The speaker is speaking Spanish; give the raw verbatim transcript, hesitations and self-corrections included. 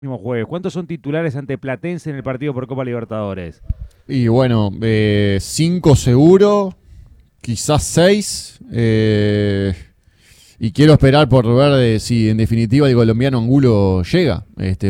Mismo jueves. ¿Cuántos son titulares ante Platense en el partido por Copa Libertadores? Y bueno, eh, cinco seguro, quizás seis. Eh, y quiero esperar por ver de si en definitiva el colombiano Angulo llega. Este,